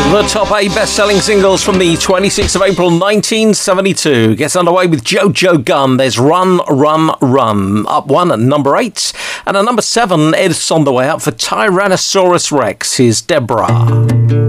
The top 8 best-selling singles from the 26th of April 1972 gets underway with Jojo Gunn. There's Run, Run, Run. Up 1 at number 8. And at number 7, it's on the way up for Tyrannosaurus Rex. Here's Deborah.